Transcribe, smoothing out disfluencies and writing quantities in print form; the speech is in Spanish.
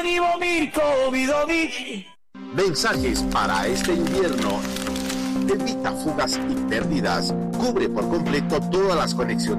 Antonio Mirko Vidovic. Mensajes para este invierno. Evita fugas y pérdidas. Cubre por completo todas las conexiones